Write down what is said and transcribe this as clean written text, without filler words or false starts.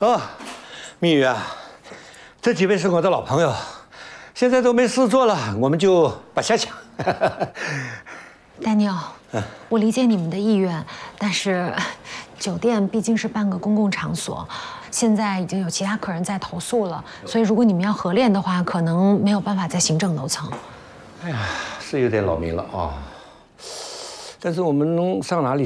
蜜语啊，这几位是我的老朋友，现在都没事做了，我们就把下抢。 Daniel，我理解你们的意愿，但是酒店毕竟是半个公共场所，现在已经有其他客人在投诉了，所以如果你们要合练的话，可能没有办法在行政楼层。 哎呀，是有点扰民了啊，但是我们能上哪里